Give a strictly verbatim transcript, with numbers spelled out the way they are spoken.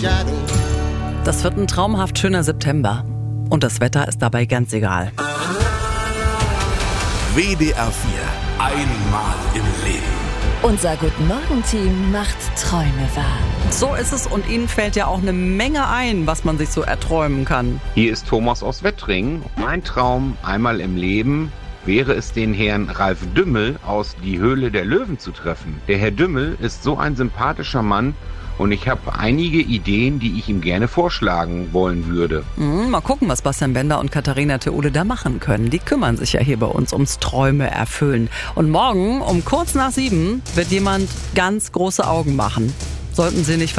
Das wird ein traumhaft schöner September. Und das Wetter ist dabei ganz egal. W D R vier. Einmal im Leben. Unser Guten-Morgen-Team macht Träume wahr. So ist es und Ihnen fällt ja auch eine Menge ein, was man sich so erträumen kann. Hier ist Thomas aus Wettring. Mein Traum einmal im Leben wäre es, den Herrn Ralf Dümmel aus Die Höhle der Löwen zu treffen. Der Herr Dümmel ist so ein sympathischer Mann und ich habe einige Ideen, die ich ihm gerne vorschlagen wollen würde. Mhm, mal gucken, was Bastian Bender und Katharina Theode da machen können. Die kümmern sich ja hier bei uns ums Träume erfüllen. Und morgen um kurz nach sieben wird jemand ganz große Augen machen. Sollten Sie nicht